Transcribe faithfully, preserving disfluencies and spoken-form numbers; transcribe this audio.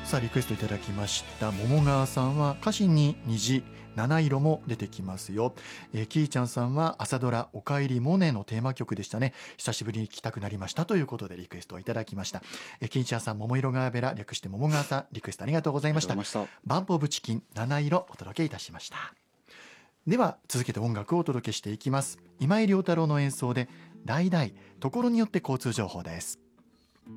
さあリクエストいただきました桃川さんは歌詞に虹、七色も出てきますよ。えー、きーちゃんさんは朝ドラおかえりモネのテーマ曲でしたね。久しぶりに聴きたくなりましたということでリクエストをいただきました。えー、きーちゃんさん、桃色ガーベラ略して桃川さん、リクエストありがとうございました。バンプオブチキン七色お届けいたしました。では続けて音楽をお届けしていきます。今井良太郎の演奏でだいだいところによって交通情報です。